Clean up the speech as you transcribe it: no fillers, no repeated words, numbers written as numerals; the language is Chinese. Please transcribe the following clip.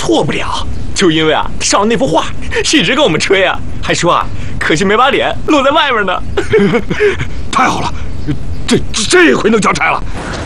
错不了，就因为啊上了那幅画，一直跟我们吹啊，还说啊，可惜没把脸露在外面呢。 太好了，这回能交差了。